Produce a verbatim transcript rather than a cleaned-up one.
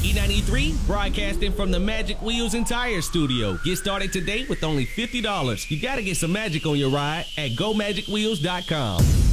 E ninety-three, broadcasting from the Magic Wheels and Tire Studio. Get started today with only fifty dollars. You gotta get some magic on your ride at go magic wheels dot com.